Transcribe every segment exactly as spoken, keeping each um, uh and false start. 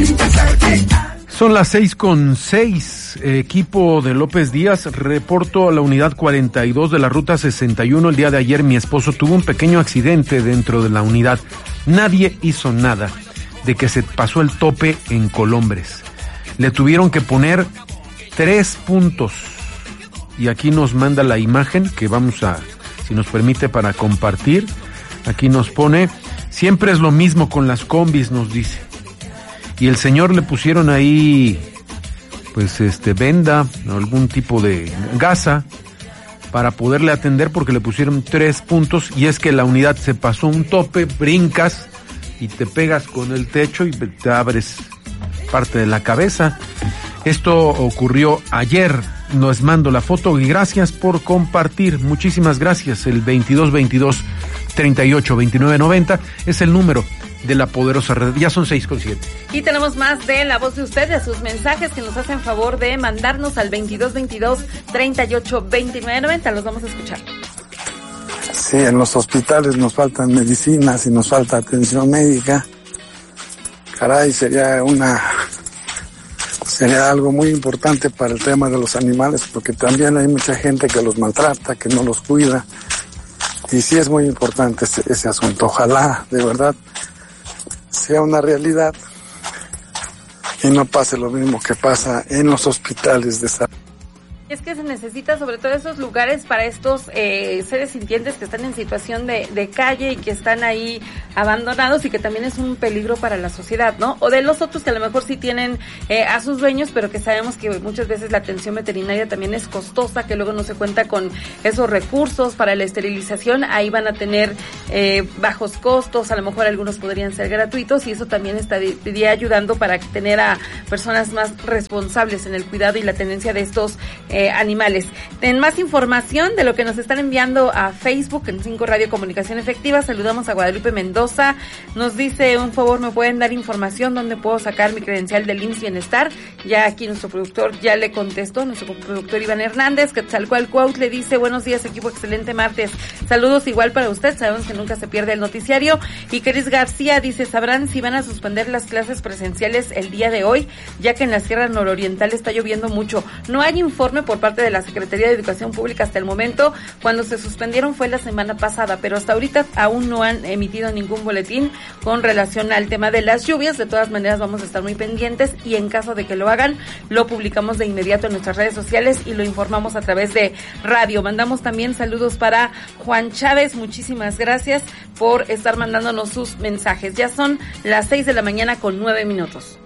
Son las seis con seis. Equipo de López Díaz, reporto a la unidad cuarenta y dos de la ruta sesenta y uno. El día de ayer mi esposo tuvo un pequeño accidente dentro de la unidad. Nadie hizo nada de que se pasó el tope en Colombres. Le tuvieron que poner tres puntos. Y aquí nos manda la imagen que vamos a, si nos permite, para compartir. Aquí nos pone, siempre es lo mismo con las combis, nos dice. Y el señor le pusieron ahí, pues, este, venda, algún tipo de gasa, para poderle atender, porque le pusieron tres puntos, y es que la unidad se pasó un tope, brincas, y te pegas con el techo, y te abres parte de la cabeza. Esto ocurrió ayer, nos mando la foto, y gracias por compartir, muchísimas gracias. El veintidós veintidós treinta y ocho veintinueve noventa es el número de la poderosa red. Ya son seis con siete. Y tenemos más de la voz de usted, de sus mensajes que nos hacen favor de mandarnos al veintidós veintidós treinta y ocho veintinueve noventa. Los vamos a escuchar. Sí, en los hospitales nos faltan medicinas y nos falta atención médica. Caray, sería una sería algo muy importante para el tema de los animales, porque también hay mucha gente que los maltrata, que no los cuida. Y sí es muy importante ese, ese asunto. Ojalá, de verdad, sea una realidad y no pase lo mismo que pasa en los hospitales de salud. Es que se necesita sobre todo esos lugares para estos eh, seres sintientes que están en situación de, de calle y que están ahí abandonados, y que también es un peligro para la sociedad, ¿no? O de los otros que a lo mejor sí tienen eh, a sus dueños, pero que sabemos que muchas veces la atención veterinaria también es costosa, que luego no se cuenta con esos recursos para la esterilización. Ahí van a tener eh, bajos costos, a lo mejor algunos podrían ser gratuitos, y eso también estaría ayudando para tener a personas más responsables en el cuidado y la tenencia de estos eh, animales. En más información de lo que nos están enviando a Facebook, en cinco Radio Comunicación Efectiva, saludamos a Guadalupe Mendoza. Nos dice, un favor, ¿me pueden dar información dónde puedo sacar mi credencial del I M S S Bienestar? Ya aquí nuestro productor ya le contestó, nuestro productor Iván Hernández. Quetzalcóatl le dice, buenos días equipo, excelente martes. Saludos igual para usted, sabemos que nunca se pierde el noticiario. Y Cris García dice, ¿sabrán si van a suspender las clases presenciales el día de hoy? Ya que en la Sierra Nororiental está lloviendo mucho. No hay informe por parte de la Secretaría de Educación Pública hasta el momento. Cuando se suspendieron fue la semana pasada, pero hasta ahorita aún no han emitido ningún boletín con relación al tema de las lluvias. De todas maneras vamos a estar muy pendientes, y en caso de que lo hagan, lo publicamos de inmediato en nuestras redes sociales y lo informamos a través de radio. Mandamos también saludos para Juan Chávez, muchísimas gracias por estar mandándonos sus mensajes. Ya son las seis de la mañana con nueve minutos.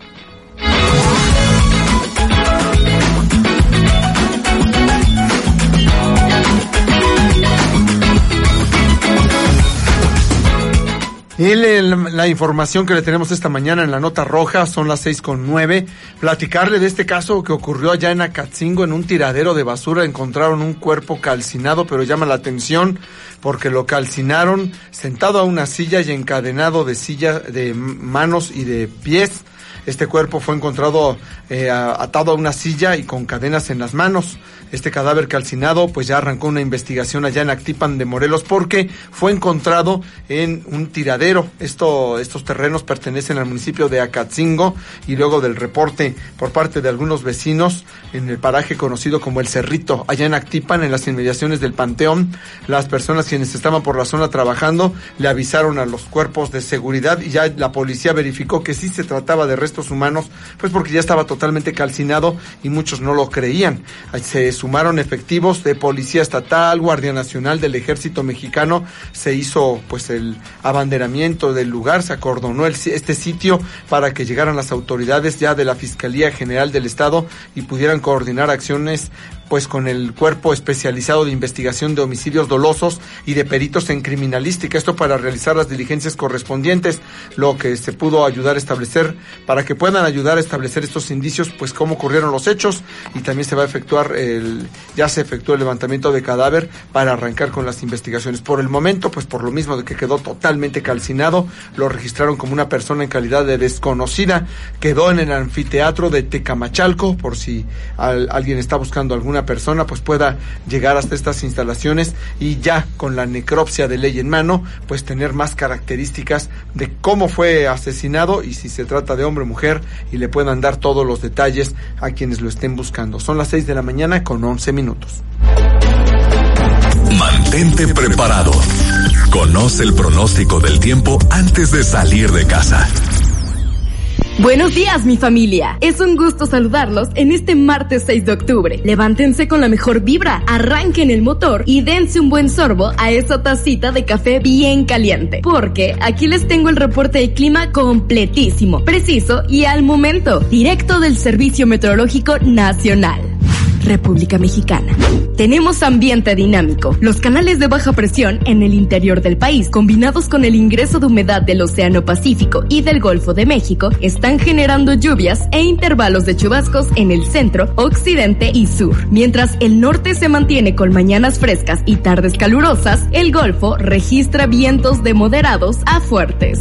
Y la información que le tenemos esta mañana en la nota roja, son las seis con nueve, platicarle de este caso que ocurrió allá en Acatzingo. En un tiradero de basura encontraron un cuerpo calcinado, pero llama la atención porque lo calcinaron sentado a una silla y encadenado de silla, de manos y de pies. Este cuerpo fue encontrado eh, atado a una silla y con cadenas en las manos. Este cadáver calcinado pues ya arrancó una investigación allá en Actipan de Morelos, porque fue encontrado en un tiradero. Esto, estos terrenos pertenecen al municipio de Acatzingo, y luego del reporte por parte de algunos vecinos en el paraje conocido como El Cerrito, allá en Actipan, en las inmediaciones del Panteón, las personas quienes estaban por la zona trabajando le avisaron a los cuerpos de seguridad, y ya la policía verificó que sí se trataba de restos humanos, pues porque ya estaba totalmente calcinado y muchos no lo creían. Se sumaron efectivos de Policía Estatal, Guardia Nacional, del Ejército Mexicano. Se hizo pues el abanderamiento del lugar, se acordonó el, este sitio para que llegaran las autoridades ya de la Fiscalía General del Estado y pudieran coordinar acciones pues con el Cuerpo Especializado de Investigación de Homicidios Dolosos y de Peritos en Criminalística, esto para realizar las diligencias correspondientes, lo que se pudo ayudar a establecer, para que puedan ayudar a establecer estos indicios, pues cómo ocurrieron los hechos, y también se va a efectuar el, ya se efectuó el levantamiento de cadáver para arrancar con las investigaciones. Por el momento, pues por lo mismo de que quedó totalmente calcinado, lo registraron como una persona en calidad de desconocida, quedó en el anfiteatro de Tecamachalco, por si al, alguien está buscando alguna una persona pues pueda llegar hasta estas instalaciones y ya con la necropsia de ley en mano, pues tener más características de cómo fue asesinado y si se trata de hombre o mujer, y le puedan dar todos los detalles a quienes lo estén buscando. Son las seis de la mañana con once minutos. Mantente preparado. Conoce el pronóstico del tiempo antes de salir de casa. Buenos días, mi familia. Es un gusto saludarlos en este martes seis de octubre. Levántense con la mejor vibra, arranquen el motor y dense un buen sorbo a esa tacita de café bien caliente. Porque aquí les tengo el reporte de clima completísimo, preciso y al momento, directo del Servicio Meteorológico Nacional. República Mexicana. Tenemos ambiente dinámico. Los canales de baja presión en el interior del país, combinados con el ingreso de humedad del Océano Pacífico y del Golfo de México, están generando lluvias e intervalos de chubascos en el centro, occidente y sur. Mientras el norte se mantiene con mañanas frescas y tardes calurosas, el Golfo registra vientos de moderados a fuertes.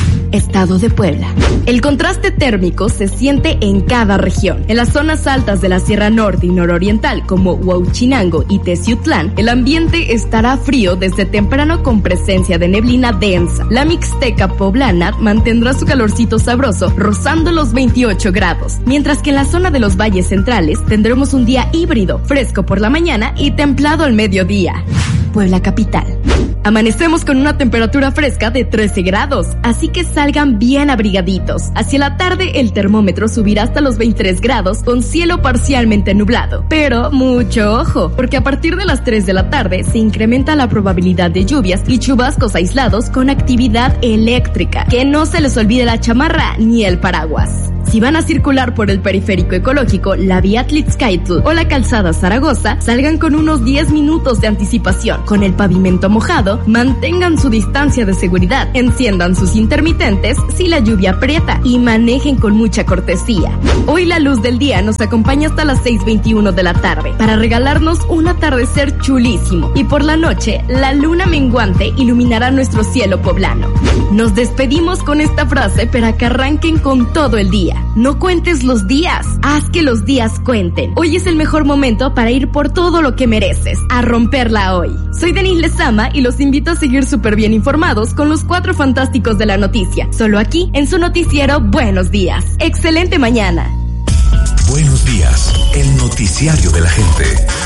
Estado de Puebla. El contraste térmico se siente en cada región. En las zonas altas de la Sierra Norte y Nororiental, como Huauchinango y Teciutlán, el ambiente estará frío desde temprano con presencia de neblina densa. La Mixteca poblana mantendrá su calorcito sabroso, rozando los veintiocho grados, mientras que en la zona de los valles centrales tendremos un día híbrido, fresco por la mañana y templado al mediodía. Puebla capital. Amanecemos con una temperatura fresca de trece grados, así que salgan bien abrigaditos. Hacia la tarde el termómetro subirá hasta los veintitrés grados con cielo parcialmente nublado. Pero mucho ojo, porque a partir de las tres de la tarde se incrementa la probabilidad de lluvias y chubascos aislados con actividad eléctrica. Que no se les olvide la chamarra ni el paraguas. Si van a circular por el periférico ecológico, la vía Tlitzcaitl o la calzada Zaragoza, salgan con unos diez minutos de anticipación. Con el pavimento mojado, mantengan su distancia de seguridad, enciendan sus intermitentes si la lluvia aprieta y manejen con mucha cortesía. Hoy la luz del día nos acompaña hasta las seis veintiuno de la tarde para regalarnos un atardecer chulísimo, y por la noche la luna menguante iluminará nuestro cielo poblano. Nos despedimos con esta frase para que arranquen con todo el día. No cuentes los días, haz que los días cuenten. Hoy es el mejor momento para ir por todo lo que mereces, a romperla hoy. Soy Denise Lezama y los invito a seguir súper bien informados con los cuatro fantásticos de la noticia, solo aquí en su noticiero Buenos Días. ¡Excelente mañana! Buenos días, el noticiario de la gente.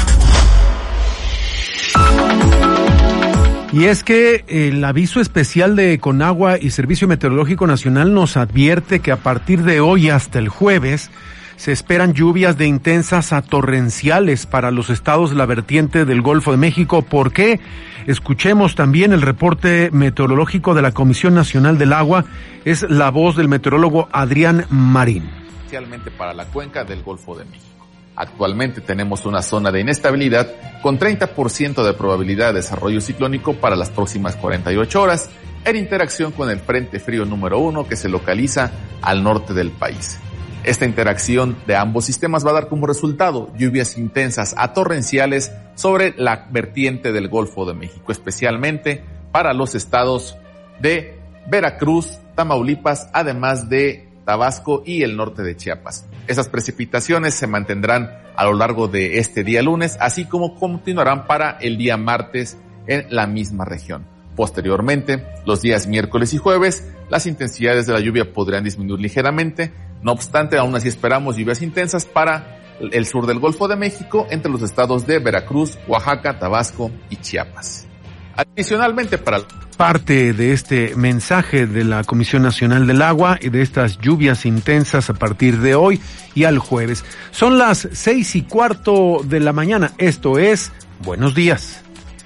Y es que el aviso especial de Conagua y Servicio Meteorológico Nacional nos advierte que a partir de hoy hasta el jueves se esperan lluvias de intensas a torrenciales para los estados de la vertiente del Golfo de México. ¿Por qué? Escuchemos también el reporte meteorológico de la Comisión Nacional del Agua. Es la voz del meteorólogo Adrián Marín. Especialmente para la cuenca del Golfo de México. Actualmente tenemos una zona de inestabilidad con treinta por ciento de probabilidad de desarrollo ciclónico para las próximas cuarenta y ocho horas en interacción con el Frente Frío número uno que se localiza al norte del país. Esta interacción de ambos sistemas va a dar como resultado lluvias intensas a torrenciales sobre la vertiente del Golfo de México, especialmente para los estados de Veracruz, Tamaulipas, además de Tabasco y el norte de Chiapas. Esas precipitaciones se mantendrán a lo largo de este día lunes, así como continuarán para el día martes en la misma región. Posteriormente, los días miércoles y jueves, las intensidades de la lluvia podrían disminuir ligeramente. No obstante, aún así esperamos lluvias intensas para el sur del Golfo de México, entre los estados de Veracruz, Oaxaca, Tabasco y Chiapas. Adicionalmente, para parte de este mensaje de la Comisión Nacional del Agua y de estas lluvias intensas a partir de hoy y al jueves. Son las seis y cuarto de la mañana. Esto es Buenos Días.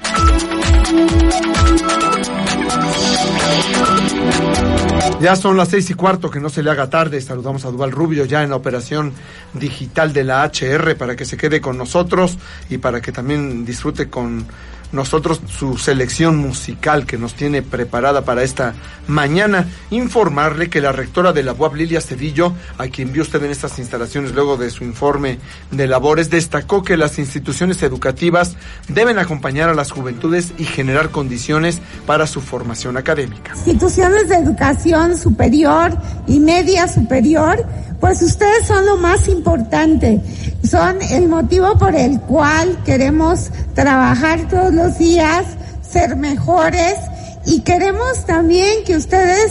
Ya son las seis y cuarto, que no se le haga tarde. Saludamos a Duval Rubio ya en la operación digital de la H R para que se quede con nosotros y para que también disfrute con nosotros su selección musical que nos tiene preparada para esta mañana. Informarle que la rectora de la U A P, Lilia Cedillo, a quien vio usted en estas instalaciones luego de su informe de labores, destacó que las instituciones educativas deben acompañar a las juventudes y generar condiciones para su formación académica. Instituciones de educación superior y media superior, pues ustedes son lo más importante. son el motivo por el cual queremos trabajar todos los días, ser mejores, y queremos también que ustedes,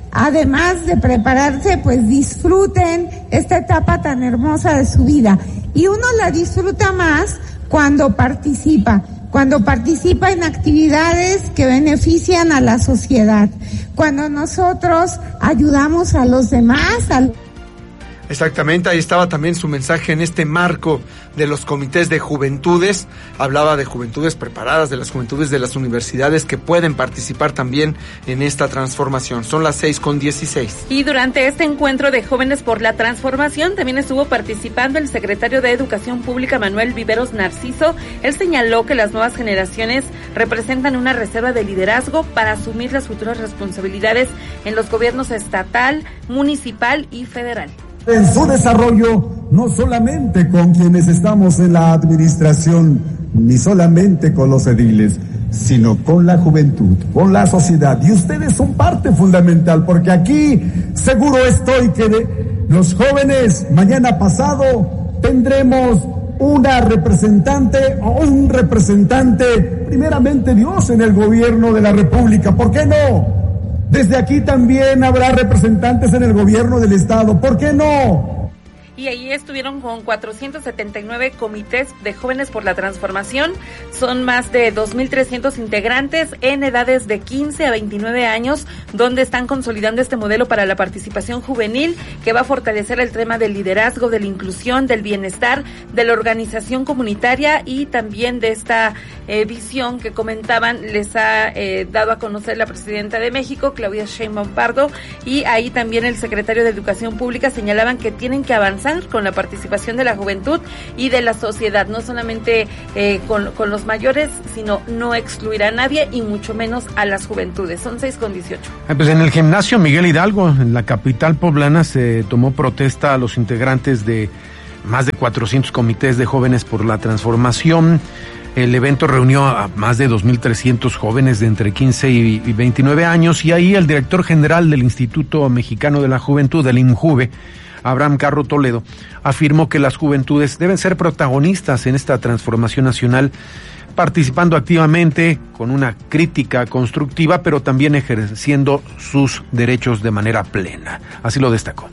además de prepararse, pues disfruten esta etapa tan hermosa de su vida. Y uno la disfruta más cuando participa, cuando participa en actividades que benefician a la sociedad, cuando nosotros ayudamos a los demás, a Exactamente, ahí estaba también su mensaje en este marco de los comités de juventudes. Hablaba de juventudes preparadas, de las juventudes de las universidades que pueden participar también en esta transformación. Son las seis con dieciséis. Y durante este encuentro de Jóvenes por la Transformación también estuvo participando el secretario de Educación Pública, Manuel Viveros Narciso. Él señaló que las nuevas generaciones representan una reserva de liderazgo para asumir las futuras responsabilidades en los gobiernos estatal, municipal y federal. En su desarrollo, no solamente con quienes estamos en la administración, ni solamente con los ediles, sino con la juventud, con la sociedad. Y ustedes son parte fundamental, porque aquí seguro estoy que de los jóvenes, mañana pasado, tendremos una representante o un representante, primeramente Dios, en el gobierno de la República. ¿Por qué no? Desde aquí también habrá representantes en el gobierno del estado. ¿Por qué no? Y ahí estuvieron con cuatrocientos setenta y nueve comités de Jóvenes por la Transformación. Son más de dos mil trescientos integrantes en edades de quince a veintinueve años, donde están consolidando este modelo para la participación juvenil que va a fortalecer el tema del liderazgo, de la inclusión, del bienestar, de la organización comunitaria y también de esta eh, visión que comentaban, les ha eh, dado a conocer la presidenta de México, Claudia Sheinbaum Pardo, y ahí también el secretario de Educación Pública señalaban que tienen que avanzar con la participación de la juventud y de la sociedad, no solamente eh, con, con los mayores, sino no excluir a nadie y mucho menos a las juventudes. Son seis con dieciocho. Pues en el gimnasio Miguel Hidalgo, en la capital poblana, se tomó protesta a los integrantes de más de cuatrocientos comités de Jóvenes por la Transformación. El evento reunió a más de dos mil trescientos jóvenes de entre quince y veintinueve años, y ahí el director general del Instituto Mexicano de la Juventud, del INJUVE, Abraham Carro Toledo, afirmó que las juventudes deben ser protagonistas en esta transformación nacional, participando activamente con una crítica constructiva, pero también ejerciendo sus derechos de manera plena. Así lo destacó.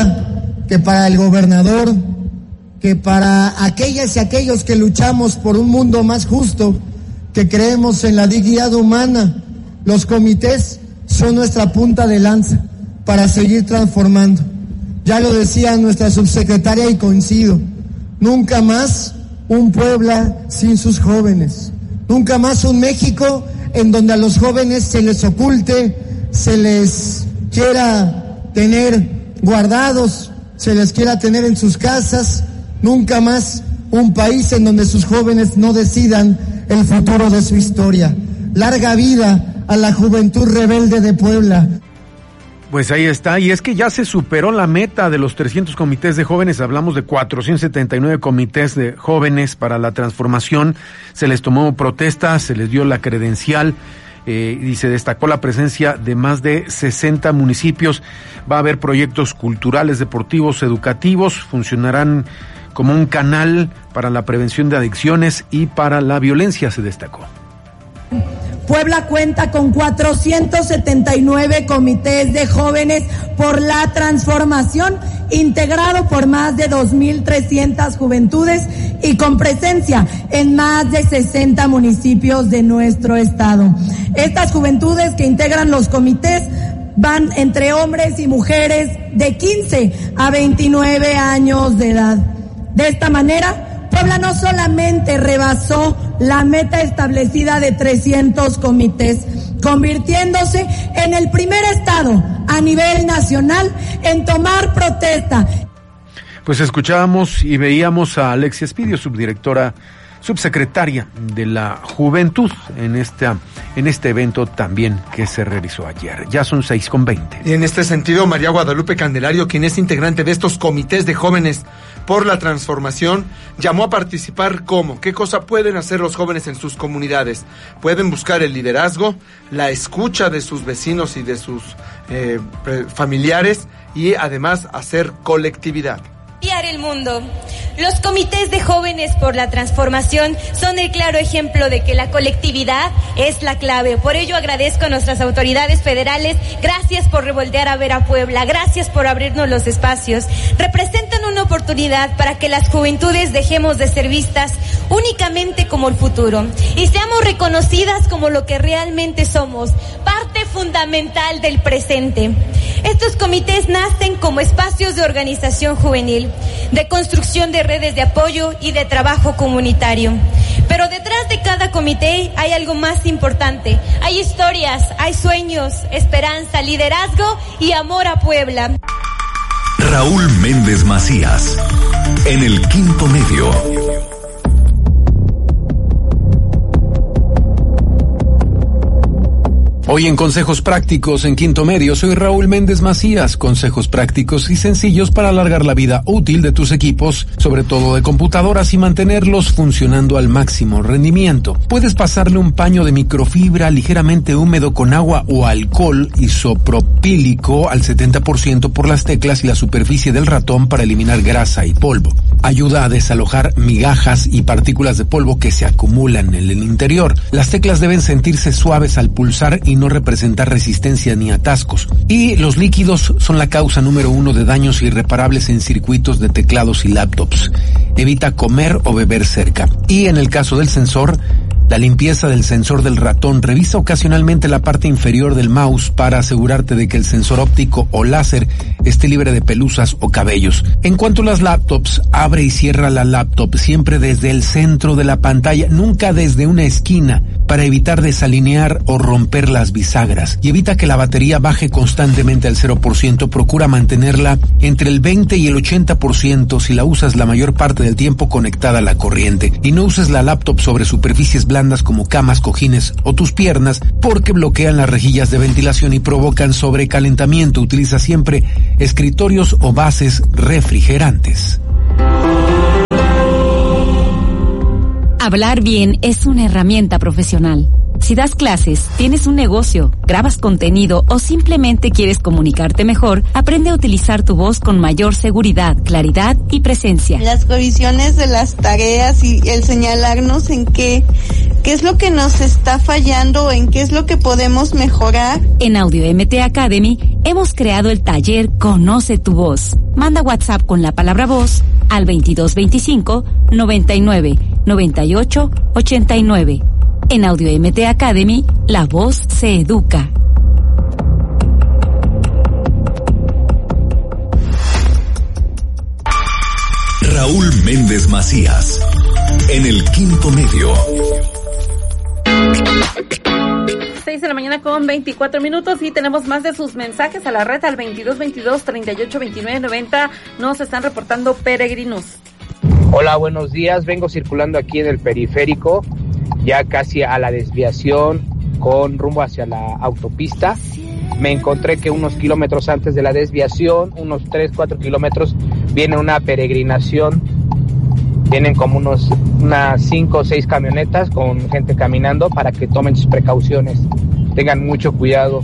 Que para el gobernador, que para aquellas y aquellos que luchamos por un mundo más justo, que creemos en la dignidad humana, los comités son nuestra punta de lanza para seguir transformando. Ya lo decía nuestra subsecretaria y coincido, nunca más un Puebla sin sus jóvenes, nunca más un México en donde a los jóvenes se les oculte, se les quiera tener guardados, se les quiera tener en sus casas, nunca más un país en donde sus jóvenes no decidan el futuro de su historia. Larga vida a la juventud rebelde de Puebla. Pues ahí está, y es que ya se superó la meta de los trescientos comités de jóvenes. Hablamos de cuatrocientos setenta y nueve comités de jóvenes para la transformación. Se les tomó protesta, se les dio la credencial eh, y se destacó la presencia de más de sesenta municipios. Va a haber proyectos culturales, deportivos, educativos, funcionarán como un canal para la prevención de adicciones y para la violencia, se destacó. Puebla cuenta con cuatrocientos setenta y nueve comités de jóvenes por la transformación, integrado por más de dos mil trescientas juventudes y con presencia en más de sesenta municipios de nuestro estado. Estas juventudes que integran los comités van entre hombres y mujeres de quince a veintinueve años de edad. De esta manera, Puebla no solamente rebasó la meta establecida de trescientos comités, convirtiéndose en el primer estado a nivel nacional en tomar protesta. Pues escuchábamos y veíamos a Alexia Espidio, subdirectora, subsecretaria de la Juventud, en esta, en este evento también que se realizó ayer. Ya son seis con veinte. Y en este sentido, María Guadalupe Candelario, quien es integrante de estos comités de jóvenes por la transformación, llamó a participar. ¿Cómo? ¿Qué cosa pueden hacer los jóvenes en sus comunidades? Pueden buscar el liderazgo, la escucha de sus vecinos y de sus eh, familiares, y además hacer colectividad. Cambiar el mundo. Los comités de jóvenes por la transformación son el claro ejemplo de que la colectividad es la clave. Por ello agradezco a nuestras autoridades federales. Gracias por revoltear a ver a Puebla. Gracias por abrirnos los espacios. Representan una oportunidad para que las juventudes dejemos de ser vistas únicamente como el futuro y seamos reconocidas como lo que realmente somos, parte fundamental del presente. Estos comités nacen como espacios de organización juvenil, de construcción de redes de apoyo y de trabajo comunitario. Pero detrás de cada comité hay algo más importante. Hay historias, hay sueños, esperanza, liderazgo y amor a Puebla. Raúl Méndez Macías, en el Quinto Medio. Hoy en Consejos Prácticos en Quinto Medio, soy Raúl Méndez Macías. Consejos prácticos y sencillos para alargar la vida útil de tus equipos, sobre todo de computadoras, y mantenerlos funcionando al máximo rendimiento. Puedes pasarle un paño de microfibra ligeramente húmedo con agua o alcohol isopropílico al setenta por ciento por las teclas y la superficie del ratón para eliminar grasa y polvo. Ayuda a desalojar migajas y partículas de polvo que se acumulan en el interior. Las teclas deben sentirse suaves al pulsar y no representar resistencia ni atascos. Y los líquidos son la causa número uno de daños irreparables en circuitos de teclados y laptops. Evita comer o beber cerca. Y en el caso del sensor, la limpieza del sensor del ratón. Revisa ocasionalmente la parte inferior del mouse para asegurarte de que el sensor óptico o láser esté libre de pelusas o cabellos. En cuanto a las laptops, abre y cierra la laptop siempre desde el centro de la pantalla, nunca desde una esquina, para evitar desalinear o romper las bisagras. Y evita que la batería baje constantemente al cero por ciento. Procura mantenerla entre el veinte y el ochenta por ciento si la usas la mayor parte del tiempo conectada a la corriente. Y no uses la laptop sobre superficies blandas blandas como camas, cojines o tus piernas, porque bloquean las rejillas de ventilación y provocan sobrecalentamiento. Utiliza siempre escritorios o bases refrigerantes. Hablar bien es una herramienta profesional. Si das clases, tienes un negocio, grabas contenido o simplemente quieres comunicarte mejor, aprende a utilizar tu voz con mayor seguridad, claridad y presencia. Las revisiones de las tareas y el señalarnos en qué, qué es lo que nos está fallando, en qué es lo que podemos mejorar. En Audio M T Academy hemos creado el taller Conoce tu voz. Manda WhatsApp con la palabra voz al veintidós veinticinco noventa y nueve noventa y ocho ochenta y nueve. En Audio M T Academy, la voz se educa. Raúl Méndez Macías, en el Quinto Medio. seis de la mañana con veinticuatro minutos y tenemos más de sus mensajes a la red al veintidós veintidós treinta y ocho veintinueve noventa. Nos están reportando peregrinos. Hola, buenos días. Vengo circulando aquí en el periférico, ya casi a la desviación con rumbo hacia la autopista. Me encontré que unos kilómetros antes de la desviación, unos tres, cuatro kilómetros, viene una peregrinación. Vienen como unos unas cinco o seis camionetas con gente caminando para que tomen sus precauciones. Tengan mucho cuidado.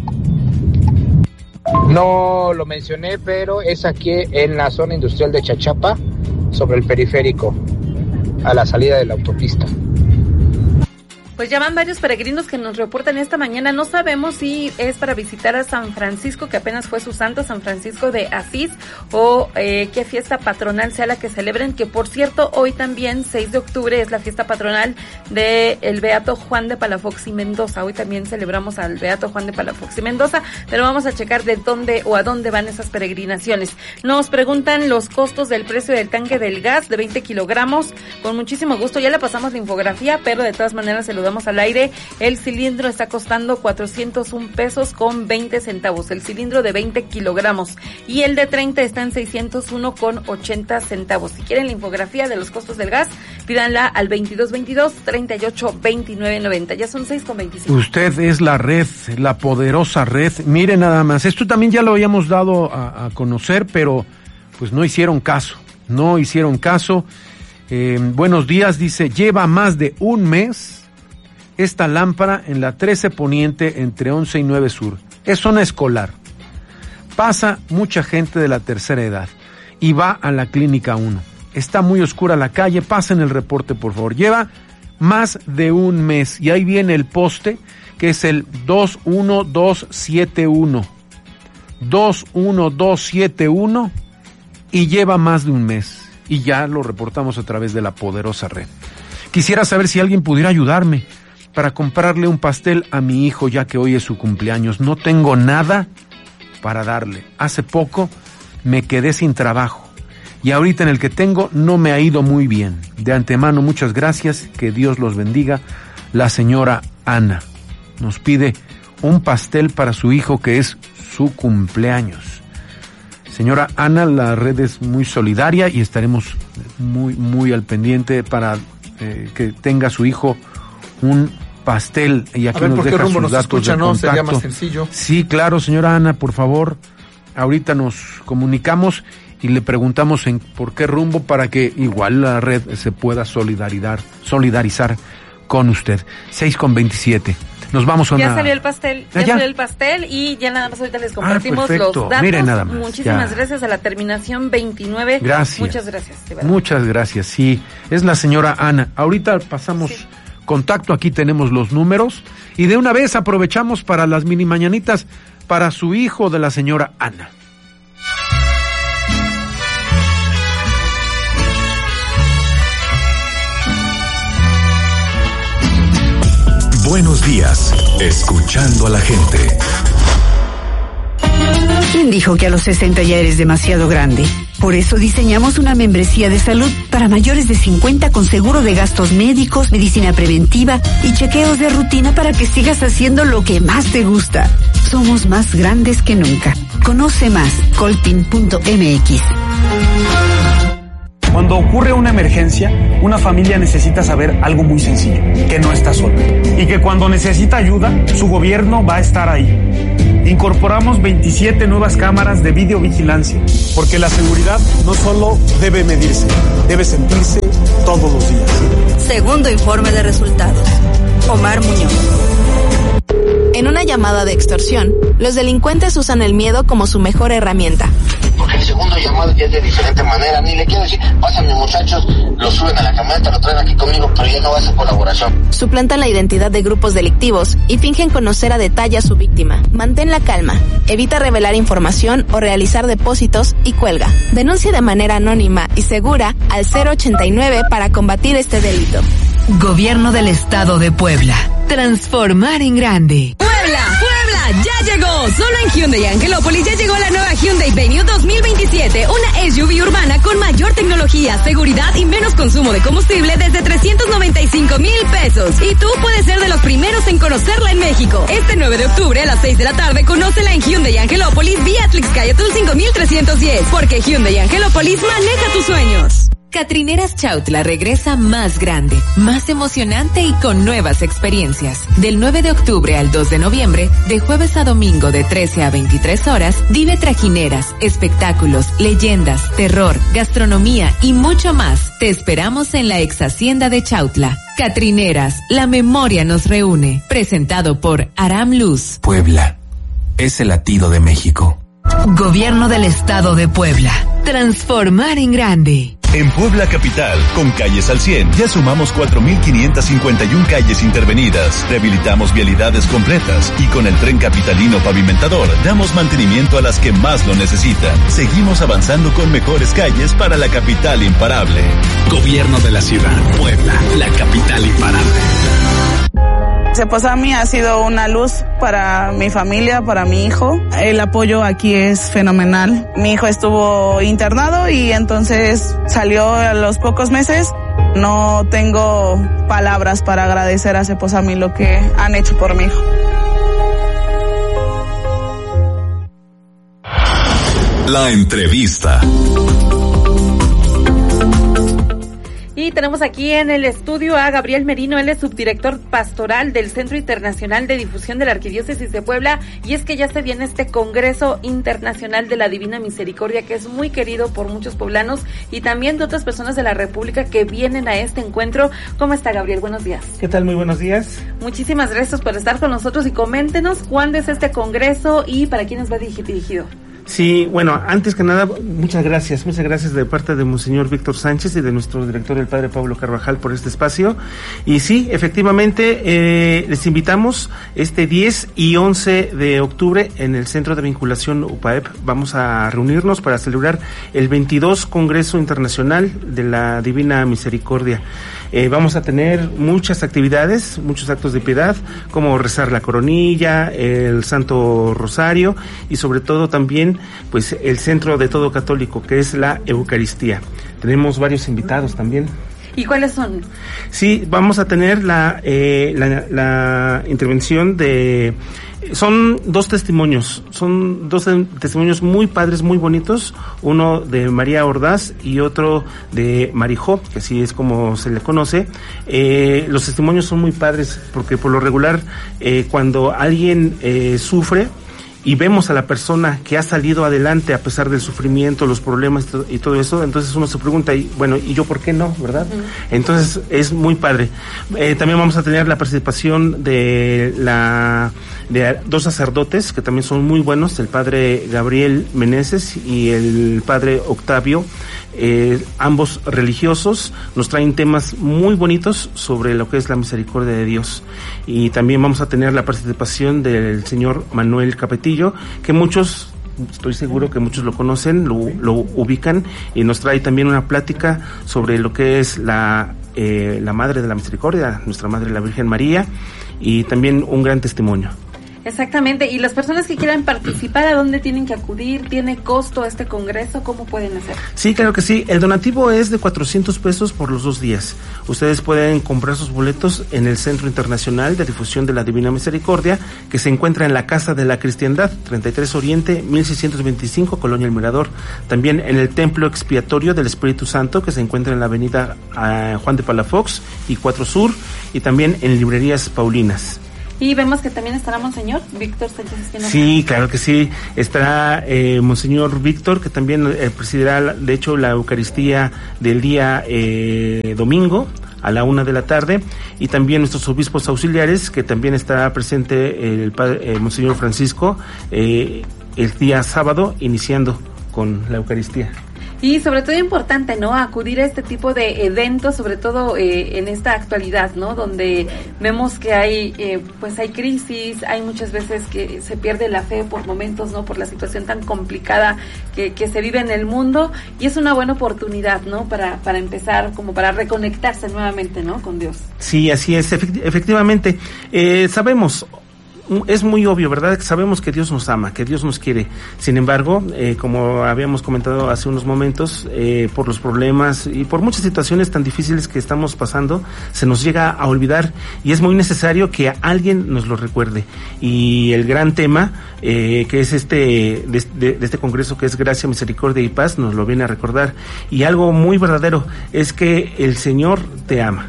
No lo mencioné, pero es aquí en la zona industrial de Chachapa, sobre el periférico, a la salida de la autopista. Pues ya van varios peregrinos que nos reportan esta mañana. No sabemos si es para visitar a San Francisco, que apenas fue su santo, San Francisco de Asís, o eh, qué fiesta patronal sea la que celebren, que por cierto, hoy también, seis de octubre, es la fiesta patronal de el Beato Juan de Palafox y Mendoza. Hoy también celebramos al Beato Juan de Palafox y Mendoza, pero vamos a checar de dónde o a dónde van esas peregrinaciones. Nos preguntan los costos del precio del tanque del gas de veinte kilogramos. Con muchísimo gusto, ya le pasamos la infografía, pero de todas maneras se lo damos al aire. El cilindro está costando cuatrocientos un pesos con veinte centavos, el cilindro de veinte kilogramos, y el de treinta está en seiscientos uno con ochenta centavos. Si quieren la infografía de los costos del gas, pídanla al veintidós veintidós treinta y ocho veintinueve noventa. Ya son seis con veinticinco. Usted es la red, la poderosa red. Mire nada más, esto también ya lo habíamos dado a, a conocer, pero pues no hicieron caso, no hicieron caso. Eh, buenos días, dice, lleva más de un mes esta lámpara en la trece Poniente entre once y nueve Sur. Es zona escolar. Pasa mucha gente de la tercera edad y va a la clínica uno. está muy oscura la calle, pasen el reporte por favor. Lleva más de un mes y ahí viene el poste que es el dos uno dos siete uno. dos uno dos siete uno y lleva más de un mes y ya lo reportamos a través de la poderosa red. Quisiera saber si alguien pudiera ayudarme para comprarle un pastel a mi hijo ya que hoy es su cumpleaños. No tengo nada para darle. Hace poco me quedé sin trabajo y ahorita en el que tengo no me ha ido muy bien. De antemano muchas gracias, que Dios los bendiga. La señora Ana nos pide un pastel para su hijo que es su cumpleaños. Señora Ana, la red es muy solidaria y estaremos muy, muy al pendiente para eh, que tenga su hijo un pastel. Y aquí a ver, nos ¿por qué deja rumbo sus nos datos escucha, de no? contacto. Sería más sencillo. Sí, claro, señora Ana, por favor. Ahorita nos comunicamos y le preguntamos en por qué rumbo para que igual la red se pueda solidarizar, solidarizar con usted. seis con veintisiete. Nos vamos a una... Ya salió el pastel, ya, ¿Ah, ya? salió el pastel y ya nada más ahorita les compartimos ah, los datos. Mire nada más. Muchísimas Ya. gracias a la terminación veintinueve. Gracias. Muchas gracias. De verdad. Muchas gracias, sí. Es la señora Ana. Ahorita pasamos sí. contacto, aquí tenemos los números y de una vez aprovechamos para las mini mañanitas para su hijo de la señora Ana. Buenos días, escuchando a la gente. ¿Quién dijo que a los sesenta ya eres demasiado grande? Por eso diseñamos una membresía de salud para mayores de cincuenta con seguro de gastos médicos, medicina preventiva y chequeos de rutina para que sigas haciendo lo que más te gusta. Somos más grandes que nunca. Conoce más, colpin punto m x. Cuando ocurre una emergencia, una familia necesita saber algo muy sencillo, que no está sola. Y que cuando necesita ayuda, su gobierno va a estar ahí. Incorporamos veintisiete nuevas cámaras de videovigilancia, porque la seguridad no solo debe medirse, debe sentirse todos los días. Segundo informe de resultados. Omar Muñoz. En una llamada de extorsión, los delincuentes usan el miedo como su mejor herramienta. Porque el segundo llamado ya es de diferente manera, ni le quiero decir, pásame muchachos, lo suben a la camioneta, lo traen aquí conmigo, pero ya no va a ser colaboración. Suplantan la identidad de grupos delictivos y fingen conocer a detalle a su víctima. Mantén la calma, evita revelar información o realizar depósitos y cuelga. Denuncia de manera anónima y segura al cero ochenta y nueve para combatir este delito. Gobierno del Estado de Puebla. Transformar en grande. ¡Puebla! ¡Puebla! ¡Ya llegó! Solo en Hyundai Angelópolis ya llegó la nueva Hyundai Venue dos mil veintisiete. Una S U V urbana con mayor tecnología, seguridad y menos consumo de combustible desde trescientos noventa y cinco mil pesos. Y tú puedes ser de los primeros en conocerla en México. Este nueve de octubre a las seis de la tarde, conócela en Hyundai Angelópolis vía Tlixcayatul cinco mil trescientos diez. Porque Hyundai Angelópolis maneja tus sueños. Catrineras Chautla regresa más grande, más emocionante y con nuevas experiencias. Del nueve de octubre al dos de noviembre, de jueves a domingo de trece a veintitrés horas, vive trajineras, espectáculos, leyendas, terror, gastronomía y mucho más. Te esperamos en la ex hacienda de Chautla. Catrineras, la memoria nos reúne. Presentado por Aram Luz. Puebla es el latido de México. Gobierno del Estado de Puebla. Transformar en grande. En Puebla Capital, con Calles al cien, ya sumamos cuatro mil quinientas cincuenta y una calles intervenidas, rehabilitamos vialidades completas y con el tren capitalino pavimentador damos mantenimiento a las que más lo necesitan. Seguimos avanzando con mejores calles para la capital imparable. Gobierno de la ciudad, Puebla, la capital imparable. Cepozami ha sido una luz para mi familia, para mi hijo. El apoyo aquí es fenomenal. Mi hijo estuvo internado y entonces salió a los pocos meses. No tengo palabras para agradecer a Cepozami lo que han hecho por mi hijo. La entrevista. Y tenemos aquí en el estudio a Gabriel Merino, él es subdirector pastoral del Centro Internacional de Difusión de la Arquidiócesis de Puebla, y es que ya se viene este Congreso Internacional de la Divina Misericordia, que es muy querido por muchos poblanos y también de otras personas de la República que vienen a este encuentro. ¿Cómo está, Gabriel? Buenos días. ¿Qué tal? Muy buenos días. Muchísimas gracias por estar con nosotros y coméntenos cuándo es este Congreso y para quiénes va dirigido. Sí, bueno, antes que nada, muchas gracias, muchas gracias de parte de Monseñor Víctor Sánchez y de nuestro director, el Padre Pablo Carvajal, por este espacio. Y sí, efectivamente, eh, les invitamos este diez y once de octubre en el Centro de Vinculación U P A E P. Vamos a reunirnos para celebrar el veintidós Congreso Internacional de la Divina Misericordia. Eh, vamos a tener muchas actividades, muchos actos de piedad, como rezar la coronilla, el Santo Rosario y sobre todo también pues el centro de todo católico, que es la Eucaristía. Tenemos varios invitados también. ¿Y cuáles son? Sí, vamos a tener la, eh, la, la intervención de... Son dos testimonios, son dos testimonios muy padres, muy bonitos, uno de María Ordaz y otro de Marijó, que así es como se le conoce. Eh, los testimonios son muy padres porque por lo regular eh, cuando alguien eh, sufre, y vemos a la persona que ha salido adelante a pesar del sufrimiento, los problemas y todo eso, entonces uno se pregunta, y bueno, ¿y yo por qué no? ¿Verdad? Uh-huh. Entonces es muy padre. Eh, también vamos a tener la participación de la de dos sacerdotes que también son muy buenos, el padre Gabriel Meneses y el padre Octavio. Eh, ambos religiosos nos traen temas muy bonitos sobre lo que es la misericordia de Dios. Y también vamos a tener la participación del señor Manuel Capetillo, que muchos, estoy seguro que muchos lo conocen, lo, lo ubican, y nos trae también una plática sobre lo que es la, eh, la Madre de la Misericordia, nuestra Madre la Virgen María, y también un gran testimonio. Exactamente, y las personas que quieran participar, ¿a dónde tienen que acudir? ¿Tiene costo este congreso? ¿Cómo pueden hacer? Sí, claro que sí, el donativo es de cuatrocientos pesos por los dos días. Ustedes pueden comprar sus boletos en el Centro Internacional de Difusión de la Divina Misericordia, que se encuentra en la Casa de la Cristiandad, treinta y tres Oriente, mil seiscientos veinticinco, Colonia El Mirador. También en el Templo Expiatorio del Espíritu Santo, que se encuentra en la avenida uh, Juan de Palafox y cuatro Sur, y también en Librerías Paulinas. Y vemos que también estará Monseñor Víctor Sánchez Espinosa. Sí, claro que sí. Estará eh, Monseñor Víctor, que también eh, presidirá, de hecho, la Eucaristía del día eh, domingo a la una de la tarde, y también nuestros obispos auxiliares, que también estará presente el padre eh, Monseñor Francisco eh, el día sábado, iniciando con la Eucaristía. Y sobre todo importante, ¿no? Acudir a este tipo de eventos, sobre todo eh, en esta actualidad, ¿no? Donde vemos que hay, eh, pues hay crisis, hay muchas veces que se pierde la fe por momentos, ¿no? Por la situación tan complicada que, que se vive en el mundo, y es una buena oportunidad, ¿no? Para, para empezar, como para reconectarse nuevamente, ¿no? Con Dios. Sí, así es, efectivamente. Eh, sabemos... Es muy obvio, ¿verdad? Sabemos que Dios nos ama, que Dios nos quiere. Sin embargo, eh, como habíamos comentado hace unos momentos, eh, por los problemas y por muchas situaciones tan difíciles que estamos pasando, se nos llega a olvidar, y es muy necesario que alguien nos lo recuerde. Y el gran tema, eh, que es este de, de, de este congreso, que es Gracia, Misericordia y Paz, nos lo viene a recordar. Y algo muy verdadero es que el Señor te ama.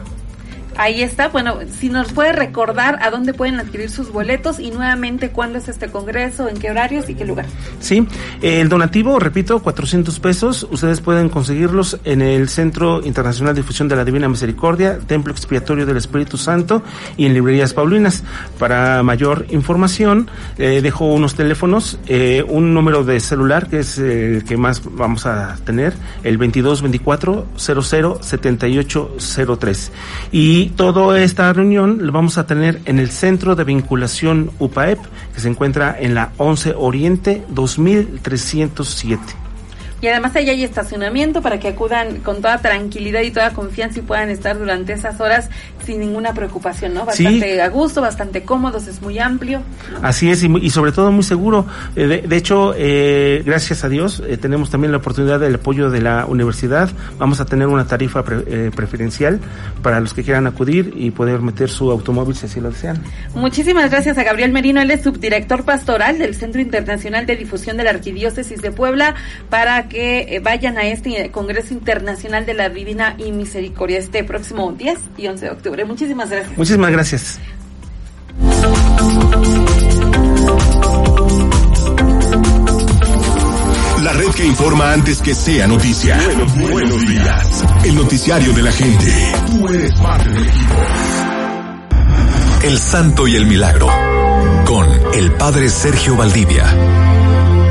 Ahí está, bueno, si nos puede recordar a dónde pueden adquirir sus boletos y nuevamente cuándo es este congreso, en qué horarios y qué lugar. Sí, el donativo, repito, cuatrocientos pesos, ustedes pueden conseguirlos en el Centro Internacional de Difusión de la Divina Misericordia, Templo Expiatorio del Espíritu Santo y en Librerías Paulinas. Para mayor información, eh, dejo unos teléfonos, eh, un número de celular que es el eh, que más vamos a tener, el veintidós veinticuatro cero cero setenta y ocho cero tres. Y Y toda esta reunión la vamos a tener en el Centro de Vinculación U P A E P, que se encuentra en la once Oriente dos mil trescientos siete. Y además ahí hay estacionamiento para que acudan con toda tranquilidad y toda confianza y puedan estar durante esas horas sin ninguna preocupación, ¿no? Bastante sí. A gusto, bastante cómodos, es muy amplio, ¿no? Así es, y, y sobre todo muy seguro. Eh, de, de hecho, eh, gracias a Dios, eh, tenemos también la oportunidad del apoyo de la universidad. Vamos a tener una tarifa pre, eh, preferencial para los que quieran acudir y poder meter su automóvil si así lo desean. Muchísimas gracias a Gabriel Merino, él es subdirector pastoral del Centro Internacional de Difusión de la Arquidiócesis de Puebla, para que vayan a este Congreso Internacional de la Divina y Misericordia este próximo diez y once de octubre. Muchísimas gracias. Muchísimas gracias. La red que informa antes que sea noticia. Buenos, buenos días. El noticiario de la gente. Tú eres parte del equipo. El Santo y el Milagro. Con el Padre Sergio Valdivia.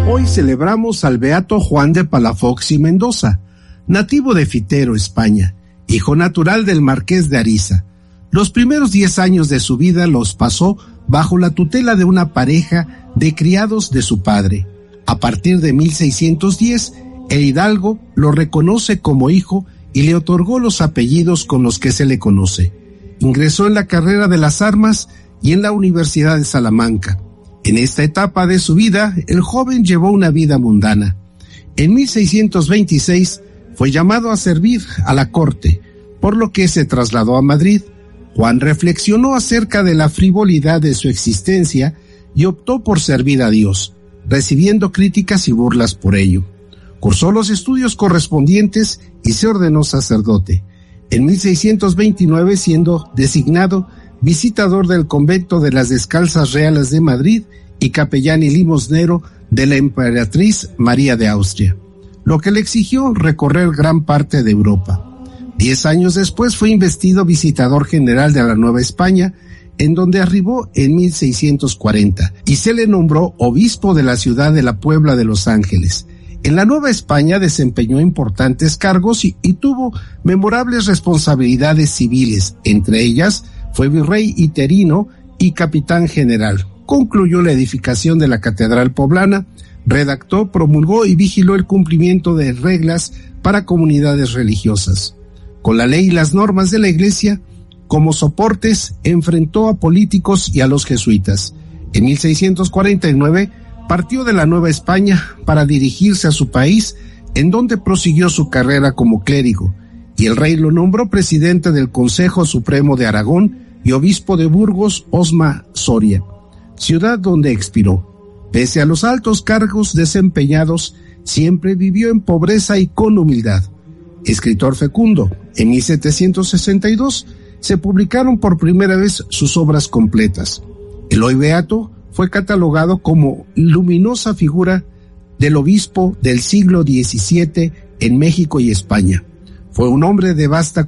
Hoy celebramos al beato Juan de Palafox y Mendoza, nativo de Fitero, España, hijo natural del marqués de Ariza. Los primeros diez años de su vida los pasó bajo la tutela de una pareja de criados de su padre. A partir de mil seiscientos diez, el hidalgo lo reconoce como hijo y le otorgó los apellidos con los que se le conoce. Ingresó en la carrera de las armas y en la Universidad de Salamanca. En esta etapa de su vida, el joven llevó una vida mundana. En mil seiscientos veintiséis fue llamado a servir a la corte, por lo que se trasladó a Madrid. Juan reflexionó acerca de la frivolidad de su existencia y optó por servir a Dios, recibiendo críticas y burlas por ello. Cursó los estudios correspondientes y se ordenó sacerdote. En mil seiscientos veintinueve, siendo designado visitador del convento de las Descalzas Reales de Madrid y capellán y limosnero de la emperatriz María de Austria, lo que le exigió recorrer gran parte de Europa. Diez años después fue investido visitador general de la Nueva España, en donde arribó en mil seiscientos cuarenta, y se le nombró obispo de la ciudad de la Puebla de Los Ángeles. En la Nueva España desempeñó importantes cargos y, y tuvo memorables responsabilidades civiles, entre ellas fue virrey interino y capitán general. Concluyó la edificación de la Catedral Poblana, redactó, promulgó y vigiló el cumplimiento de reglas para comunidades religiosas. Con la ley y las normas de la Iglesia como soportes, enfrentó a políticos y a los jesuitas. En mil seiscientos cuarenta y nueve partió de la Nueva España para dirigirse a su país, en donde prosiguió su carrera como clérigo, y el rey lo nombró presidente del Consejo Supremo de Aragón y obispo de Burgos, Osma Soria, ciudad donde expiró. Pese a los altos cargos desempeñados, siempre vivió en pobreza y con humildad. Escritor fecundo, en mil setecientos sesenta y dos se publicaron por primera vez sus obras completas. El hoy beato fue catalogado como luminosa figura del obispo del siglo diecisiete en México y España. Fue un hombre de vasta